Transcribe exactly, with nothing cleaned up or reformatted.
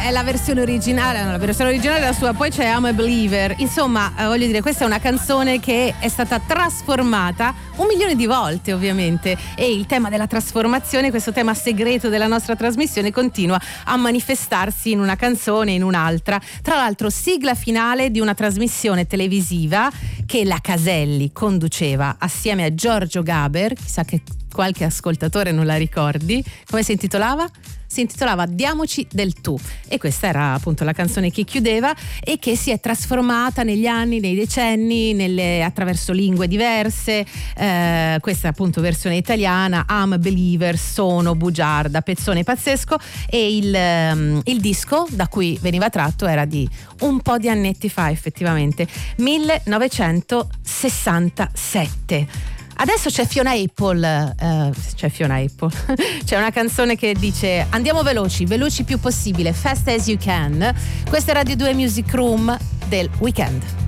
è la versione originale, no, la versione originale è la sua, poi c'è I'm a Believer. Insomma, eh, voglio dire, questa è una canzone che è stata trasformata un milione di volte, ovviamente, e il tema della trasformazione, questo tema segreto della nostra trasmissione, continua a manifestarsi in una canzone, in un'altra. Tra l'altro, sigla finale di una trasmissione televisiva che la Caselli conduceva assieme a Giorgio Gaber, chissà che qualche ascoltatore non la ricordi. Come si intitolava? Si intitolava Diamoci del tu, e questa era appunto la canzone che chiudeva e che si è trasformata negli anni, nei decenni, nelle, attraverso lingue diverse. Eh, questa è appunto versione italiana, I'm a Believer, sono bugiarda, pezzone pazzesco, e il, um, il disco da cui veniva tratto era di un po' di annetti fa, effettivamente, millenovecentosessantasette. Adesso c'è Fiona Apple, eh, c'è Fiona Apple, c'è una canzone che dice andiamo veloci, veloci più possibile, fast as you can. Questa è Radio due Music Room del weekend.